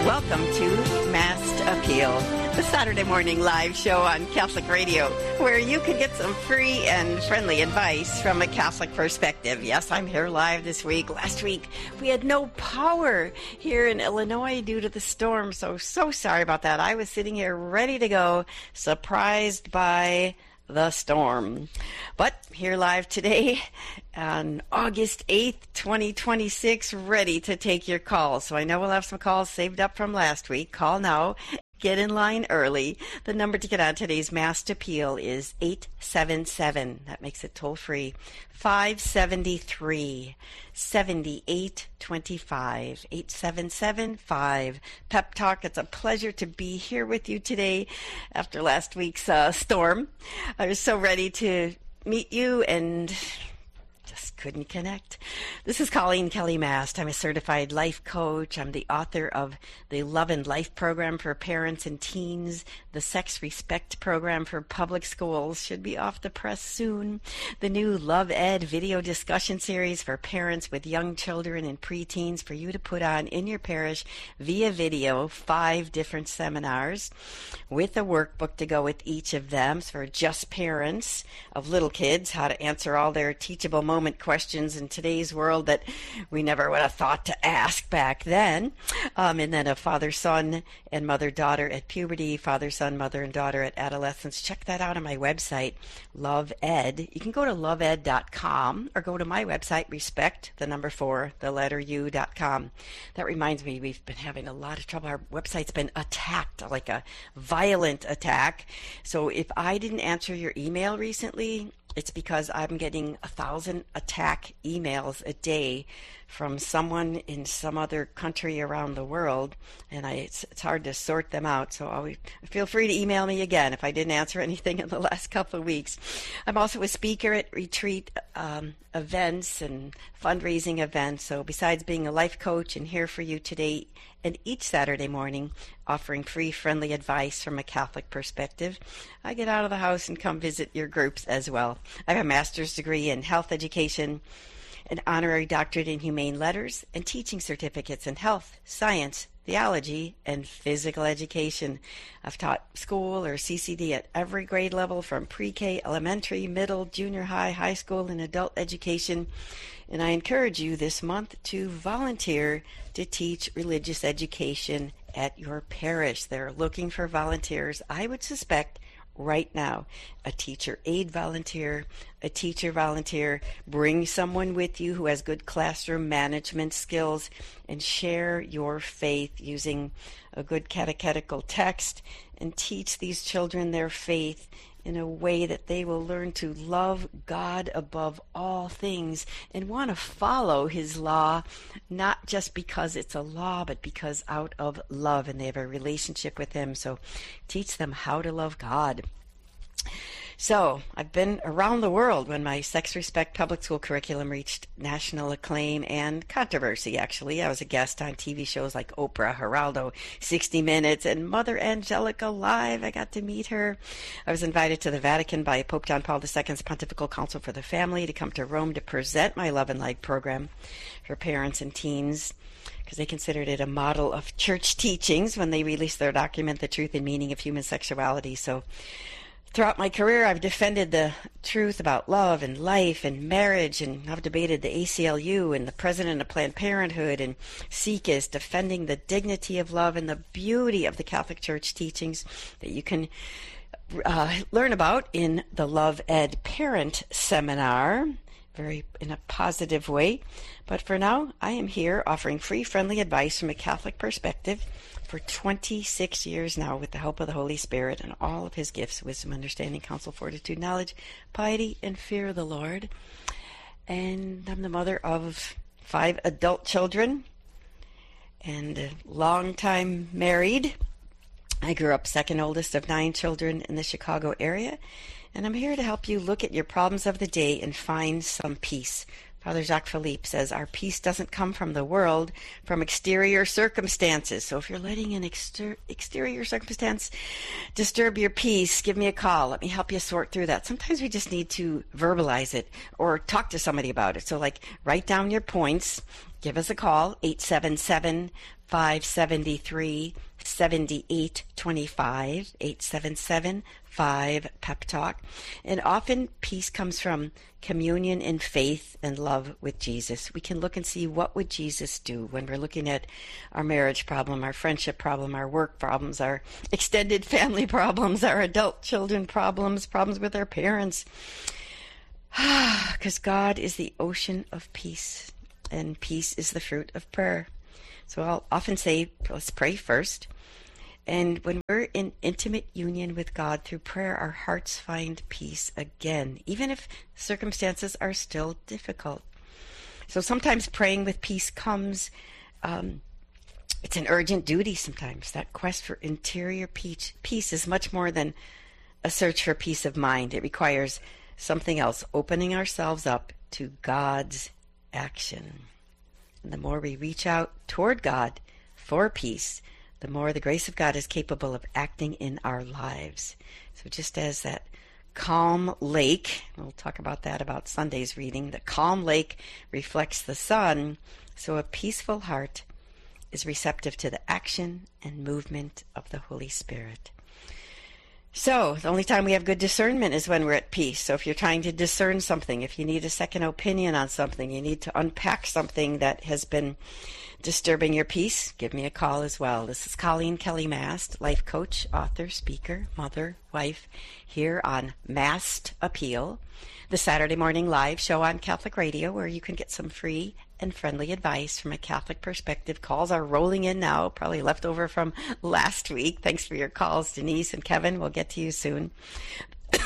Welcome to Masked Appeal, the Saturday morning live show on Catholic Radio, where you can get some free and friendly advice from a Catholic perspective. Yes, I'm here live this week. Last week, we had no power here in Illinois due to the storm, so sorry about that. I was sitting here ready to go, surprised by the storm. But here live today on August 8th, 2026, ready to take your calls. So I know we'll have some calls saved up from last week. Call now. Get in line early. The number to get on today's Masked Appeal is 877. That makes it toll free. 573-7825. 8775. Pep Talk. It's a pleasure to be here with you today after last week's storm. I was so ready to meet you and just couldn't connect. This is Colleen Kelly Mast. I'm a certified life coach. I'm the author of the Love and Life program for parents and teens. The Sex Respect program for public schools should be off the press soon. The new Love Ed video discussion series for parents with young children and preteens for you to put on in your parish via video. 5 different seminars with a workbook to go with each of them for just parents of little kids, how to answer all their teachable moment questions in today's world that we never would have thought to ask back then. And then a father-son and mother-daughter at puberty, father-son, mother and daughter at adolescence. Check that out on my website, Love Ed. You can go to loveed.com or go to my website, respect4u.com. That reminds me, we've been having a lot of trouble. Our website's been attacked, like a violent attack. So if I didn't answer your email recently, it's because I'm getting 1,000 attack emails a day from someone in some other country around the world, and it's hard to sort them out. So feel free to email me again if I didn't answer anything in the last couple of weeks. I'm also a speaker at retreat events and fundraising events. So besides being a life coach and here for you today and each Saturday morning, offering free, friendly advice from a Catholic perspective, I get out of the house and come visit your groups as well. I have a master's degree in health education, an honorary doctorate in humane letters, and teaching certificates in health, science, theology, and physical education. I've taught school or CCD at every grade level from pre-K, elementary, middle, junior high, high school, and adult education. And I encourage you this month to volunteer to teach religious education at your parish. They're looking for volunteers, I would suspect, right now. A teacher aide volunteer, a teacher volunteer. Bring someone with you who has good classroom management skills and share your faith using a good catechetical text and teach these children their faith in a way that they will learn to love God above all things and want to follow His law, not just because it's a law, but because out of love, and they have a relationship with Him. So teach them how to love God. So I've been around the world when my Sex Respect public school curriculum reached national acclaim and controversy, actually. I was a guest on TV shows like Oprah, Geraldo, 60 Minutes, and Mother Angelica Live. I got to meet her. I was invited to the Vatican by Pope John Paul II's Pontifical Council for the Family to come to Rome to present my Love and Light program for parents and teens, because they considered it a model of church teachings when they released their document, The Truth and Meaning of Human Sexuality. So throughout my career, I've defended the truth about love and life and marriage, and I've debated the ACLU and the president of Planned Parenthood and SIECUS, defending the dignity of love and the beauty of the Catholic Church teachings that you can learn about in the Love Ed Parent Seminar, very in a positive way. But for now, I am here offering free, friendly advice from a Catholic perspective for 26 years now, with the help of the Holy Spirit and all of His gifts: wisdom, understanding, counsel, fortitude, knowledge, piety, and fear of the Lord. And I'm the mother of 5 adult children and a long time married. I grew up second oldest of 9 children in the Chicago area, and I'm here to help you look at your problems of the day and find some peace Father Jacques Philippe says, our peace doesn't come from the world, from exterior circumstances. So if you're letting an exterior circumstance disturb your peace, give me a call. Let me help you sort through that. Sometimes we just need to verbalize it or talk to somebody about it. So like write down your points. Give us a call, 877-573-7825, 877-5-PEP-TALK. And often peace comes from communion in faith and love with Jesus. We can look and see what would Jesus do when we're looking at our marriage problem, our friendship problem, our work problems, our extended family problems, our adult children problems, problems with our parents. Because God is the ocean of peace. And peace is the fruit of prayer. So I'll often say, let's pray first. And when we're in intimate union with God through prayer, our hearts find peace again, even if circumstances are still difficult. So sometimes praying with peace comes, it's an urgent duty sometimes. That quest for interior peace is much more than a search for peace of mind. It requires something else, opening ourselves up to God's action. And the more we reach out toward God for peace, the more the grace of God is capable of acting in our lives. So just as that calm lake, we'll talk about that about Sunday's reading, the calm lake reflects the sun, so a peaceful heart is receptive to the action and movement of the Holy Spirit. So the only time we have good discernment is when we're at peace. So if you're trying to discern something, if you need a second opinion on something, you need to unpack something that has been disturbing your peace, give me a call as well. This is Colleen Kelly Mast, life coach, author, speaker, mother, wife, here on Mast Appeal, the Saturday morning live show on Catholic Radio where you can get some free and friendly advice from a Catholic perspective. Calls are rolling in now, probably left over from last week. Thanks for your calls, Denise and Kevin. We'll get to you soon.